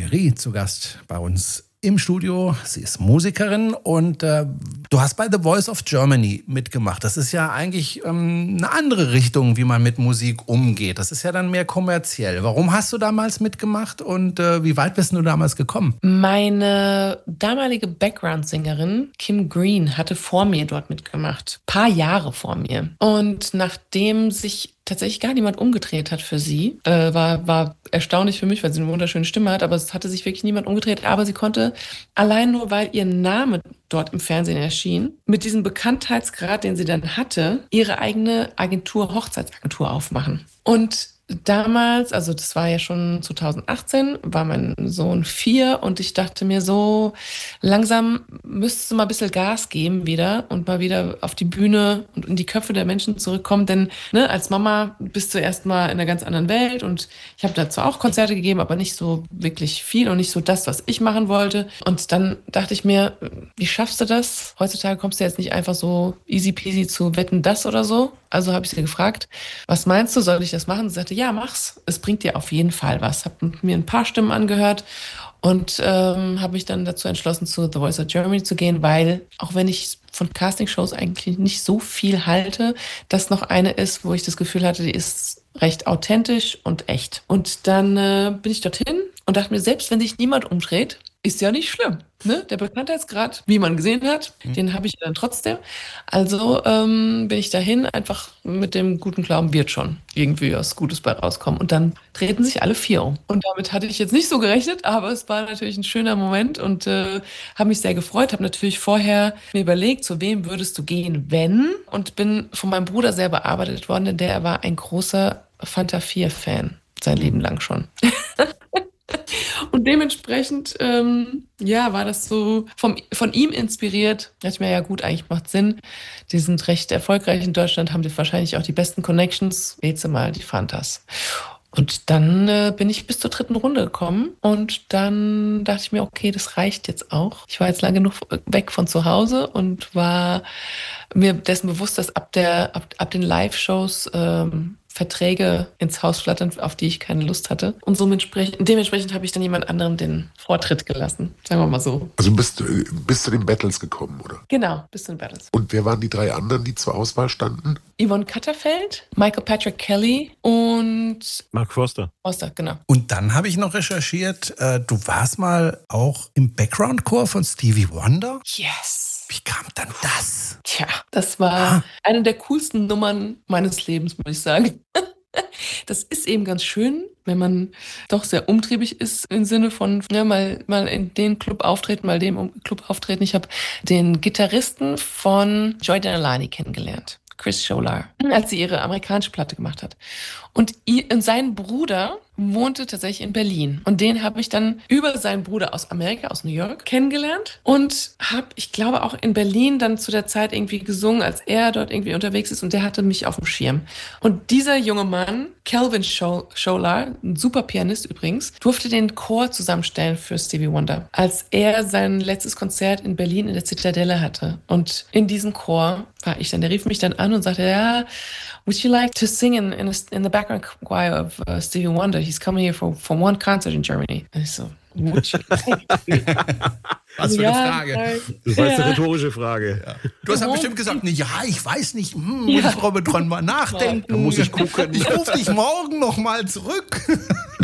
Rie zu Gast bei uns im Studio. Sie ist Musikerin und du hast bei The Voice of Germany mitgemacht. Das ist ja eigentlich eine andere Richtung, wie man mit Musik umgeht. Das ist ja dann mehr kommerziell. Warum hast du damals mitgemacht und wie weit bist du damals gekommen? Meine damalige Background-Sängerin Kim Green hatte vor mir dort mitgemacht. Paar Jahre vor mir. Und nachdem sich tatsächlich gar niemand umgedreht hat für sie. War erstaunlich für mich, weil sie eine wunderschöne Stimme hat, aber es hatte sich wirklich niemand umgedreht. Aber sie konnte, allein nur weil ihr Name dort im Fernsehen erschien, mit diesem Bekanntheitsgrad, den sie dann hatte, ihre eigene Agentur, Hochzeitsagentur aufmachen. Und damals, also das war ja schon 2018, war mein Sohn 4 und ich dachte mir so, langsam müsstest du mal ein bisschen Gas geben wieder und mal wieder auf die Bühne und in die Köpfe der Menschen zurückkommen, denn als Mama bist du erstmal in einer ganz anderen Welt und ich habe dazu auch Konzerte gegeben, aber nicht so wirklich viel und nicht so das, was ich machen wollte. Und dann dachte ich mir, wie schaffst du das? Heutzutage kommst du jetzt nicht einfach so easy peasy zu Wetten, das oder so. Also habe ich sie gefragt, was meinst du, soll ich das machen? Sie sagte, ja, mach's. Es bringt dir auf jeden Fall was. Habe mir ein paar Stimmen angehört und habe mich dann dazu entschlossen, zu The Voice of Germany zu gehen, weil auch wenn ich von Castingshows eigentlich nicht so viel halte, das noch eine ist, wo ich das Gefühl hatte, die ist recht authentisch und echt. Und dann bin ich dorthin und dachte mir, selbst wenn sich niemand umdreht, ist ja nicht schlimm. Ne? Der Bekanntheitsgrad, wie man gesehen hat, den habe ich dann trotzdem. Also bin ich dahin, einfach mit dem guten Glauben, wird schon irgendwie was Gutes bei rauskommen. Und dann drehten sich alle 4 um. Und damit hatte ich jetzt nicht so gerechnet, aber es war natürlich ein schöner Moment und habe mich sehr gefreut. Habe natürlich vorher mir überlegt, zu wem würdest du gehen, wenn? Und bin von meinem Bruder sehr bearbeitet worden, denn der war ein großer Fanta 4-Fan, sein Leben lang schon. Und dementsprechend, war das so von ihm inspiriert. Da dachte ich mir, ja gut, eigentlich macht Sinn. Die sind recht erfolgreich in Deutschland, haben die wahrscheinlich auch die besten Connections. Wählst du mal die Fantas. Und dann bin ich bis zur 3. Runde gekommen und dann dachte ich mir, okay, das reicht jetzt auch. Ich war jetzt lange genug weg von zu Hause und war mir dessen bewusst, dass ab den Live-Shows Verträge ins Haus flattern, auf die ich keine Lust hatte. Und dementsprechend habe ich dann jemand anderem den Vortritt gelassen. Sagen wir mal so. Also bist zu den Battles gekommen, oder? Genau, bis zu den Battles. Und wer waren die 3 anderen, die zur Auswahl standen? Yvonne Katterfeld, Michael Patrick Kelly und Mark Foster. Foster, genau. Und dann habe ich noch recherchiert, du warst mal auch im Background-Chor von Stevie Wonder? Yes. Wie kam dann das? Tja, das war eine der coolsten Nummern meines Lebens, muss ich sagen. Das ist eben ganz schön, wenn man doch sehr umtriebig ist im Sinne von mal in den Club auftreten, mal dem Club auftreten. Ich habe den Gitarristen von Joy Denalani kennengelernt, Chris Scholar, als sie ihre amerikanische Platte gemacht hat. Und sein Bruder wohnte tatsächlich in Berlin. Und den habe ich dann über seinen Bruder aus Amerika, aus New York, kennengelernt. Und habe, ich glaube, auch in Berlin dann zu der Zeit irgendwie gesungen, als er dort irgendwie unterwegs ist. Und der hatte mich auf dem Schirm. Und dieser junge Mann, Calvin Scholar, ein super Pianist übrigens, durfte den Chor zusammenstellen für Stevie Wonder, als er sein letztes Konzert in Berlin in der Zitadelle hatte. Und in diesem Chor war ich dann. Der rief mich dann an und sagte, ja, would you like to sing in the background choir of Stevie Wonder? He's coming here for one concert in Germany. Und ich so, would you like? Was für eine Frage. Das war jetzt eine rhetorische Frage. Ja. Du hast ja bestimmt gesagt, ja, ich weiß nicht, muss ich dran mal nachdenken. Da muss ich gucken. Ich rufe dich morgen noch mal zurück.